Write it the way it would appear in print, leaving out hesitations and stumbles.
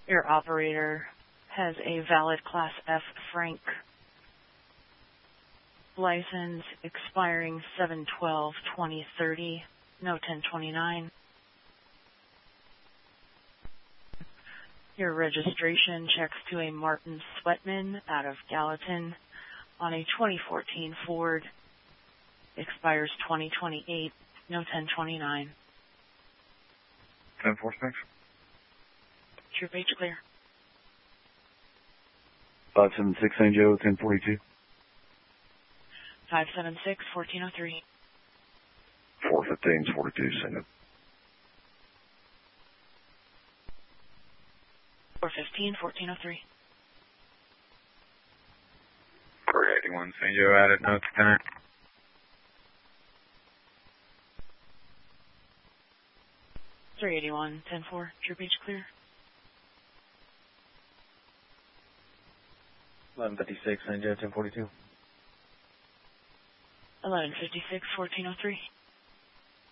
Your operator has a valid Class F Frank license expiring 7/12/2030, no 10/29. Your registration checks to a Martin Sweatman out of Gallatin on a 2014 Ford, expires 2028, no 10/29. 10-4 specs. Troop H clear. 576 St. Joe, 1042. 576, 1403. 415, 42, St. Joe. 415, 1403. 381 St. Joe added, notes 10. 381, 10-4. Troop H clear. 1156 St. Joe, 1042. 1156, 1403.